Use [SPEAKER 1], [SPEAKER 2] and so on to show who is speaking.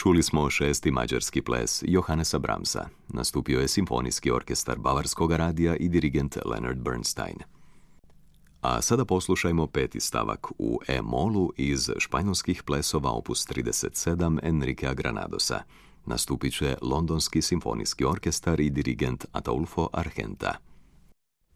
[SPEAKER 1] Čuli smo šesti mađarski ples Johannesa Brahmsa. Nastupio je simfonijski orkestar Bavarskog radija i dirigent Leonard Bernstein. A sada poslušajmo peti stavak u E-molu iz španjolskih plesova opus 37 Enriquea Granadosa. Nastupit će Londonski simfonijski orkestar i dirigent Ataulfo Argenta.